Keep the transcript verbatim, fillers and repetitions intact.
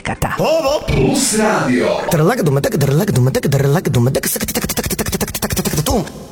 projekata. Plus Radio. Drlag dumadak, drlag dumadak, drlag dumadak, sak tak tak tak tak tak tak tak tak tak tak.